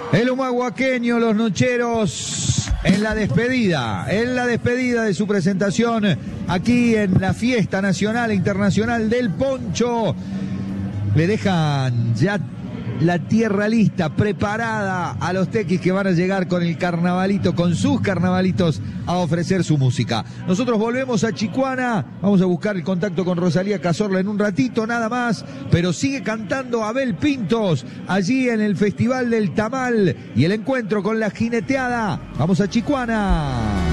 El humahuaqueño, los nocheros, en la despedida de su presentación aquí en la fiesta nacional e internacional del poncho. Le dejan ya la tierra lista, preparada a los tequis que van a llegar con el carnavalito, con sus carnavalitos, a ofrecer su música. Nosotros volvemos a Chicuana, vamos a buscar el contacto con Rosalía Cazorla en un ratito nada más, pero sigue cantando Abel Pintos allí en el Festival del Tamal y el encuentro con la jineteada. Vamos a Chicuana.